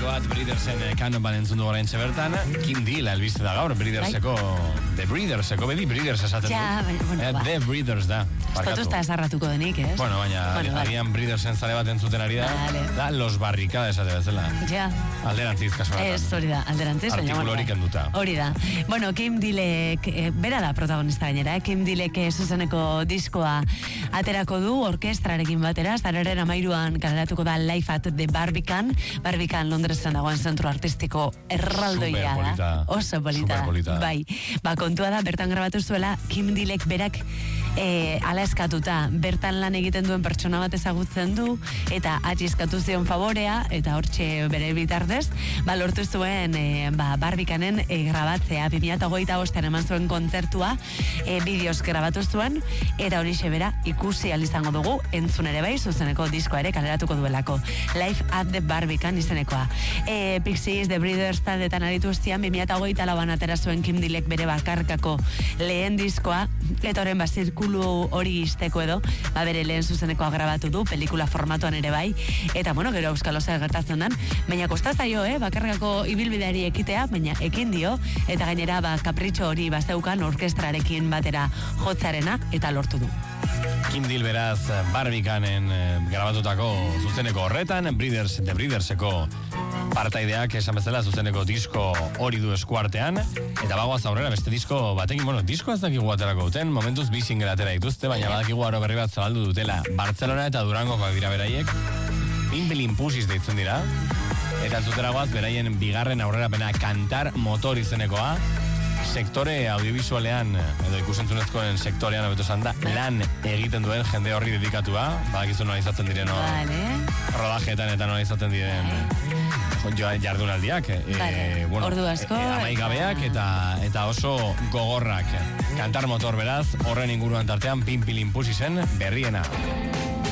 klasiko bat Breedersen kanopan entzun du orain bertan. Kim Deal albiste da gaur, Breederseko The Breederseko, bedi Breeders esaten du. The Breeders da. Estatu ez zarratuko denik, ez? Bueno, baina agian Breedersen zale bat entzuten ari da Los Barricada esate bezala. Ja. Alderantziz kasu bat. Ez, hori da, alderantziz. Artikulorik enduta. Hori da. Bueno, Kim Dealek, bera da protagonista gainera, Kim Dealek zuzeneko diskoa aterako du orkestrarekin batera, zararen 13an kaleratuko da Live at the Barbican. Barbican Londresen dagoen zentro artistiko erraldoia da. Oso polita. Bai. Kontua da, bertan grabatu zuela, Kim Dealek berak ala eskatuta, bertan lan egiten duen pertsona bat ezagutzen du, eta atxizkatu zion favorea, eta hortxe bere bitartez, lortu zuen Barbicanen grabatzea, 2025an eman zuen kontzertua, bideoz grabatu zuen, eta hori bera ikusi izango dugu, entzun ere bai, zuzeneko diskoa ere kaleratuko duelako. Live at the Barbican izenekoa. Pixies, The Breeders taldetan aritu zian, 2024an atera zuen Kim Dealek bere bakarkako lehen diskoa, eta horren zirkulu hori izteko edo, bere lehen zuzenekoa grabatu du, pelikula formatuan ere bai, eta bueno, gero Euskal Osa gertatzen den, baina kostazaio, bakarkako ibilbideari ekitea, baina ekin dio, eta gainera kapritxo hori bazeukan orkestrarekin batera jotzarena, eta lortu du. Kim Deal beraz Barbicanen grabatutako zuzeneko horretan, The Breederseko partaideak esan bezala zuzeneko disko hori du eskuartean, eta bagoaz aurrera beste disko batekin, disko ez dakigu aterako duten, momentuz bi single atera dituzte, baina badakigu aro berri bat zabaldu dutela Barcelona eta Durangokoak dira beraiek, Pimpelin Pussies deitzen dira, eta entzuteragoaz beraien bigarren aurrerapena Kantar Motor izenekoa, sektore audiovisualean, edo ikusentzunezkoen sektorean, abetu esan da, lan egiten duen jende horri dedikatua, badakizu nola izaten diren rodajetan eta nola izaten diren jardunaldiak. Ordu asko. Amaigabeak eta oso gogorrak. Kantar Motor beraz, horren inguruan tartean, Pimpilin Pussisen berriena.